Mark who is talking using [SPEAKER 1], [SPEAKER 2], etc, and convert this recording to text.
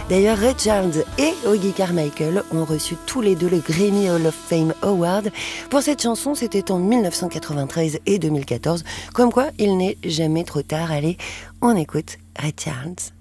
[SPEAKER 1] D'ailleurs, Ray Charles et Hoagy Carmichael ont reçu tous les deux le Grammy Hall of Fame Award. Pour cette chanson, c'était en 1993 et 2014. Comme quoi, il n'est jamais trop tard. Allez, on écoute Ray Charles.